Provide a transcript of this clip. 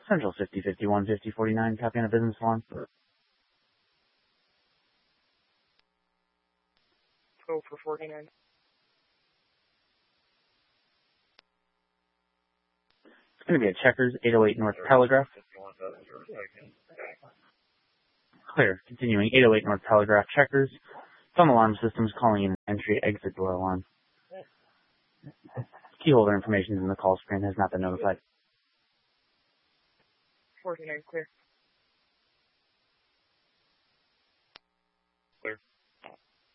Central 5051 5049, copy on a business alarm. Go for 49. It's going to be at Checkers, 808 North Telegraph. Clear. Continuing, 808 North Telegraph, Checkers. Some alarm systems calling in entry-exit door alarm. Keyholder information in the call screen has not been notified. 49, clear.